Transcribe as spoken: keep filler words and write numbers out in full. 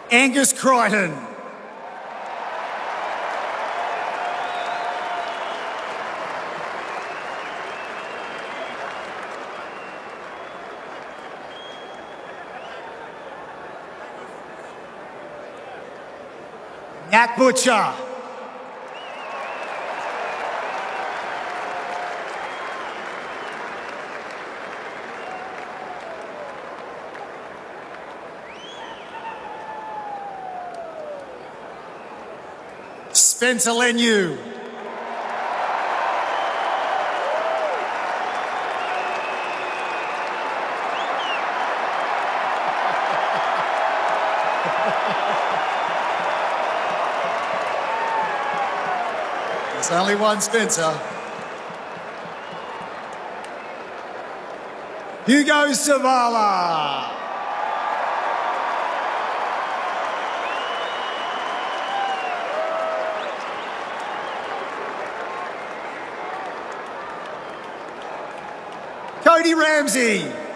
Angus Crichton. Nat Butcher. Spencer Leniu. There's only one Spencer. Hugo Savala. Cody Ramsey.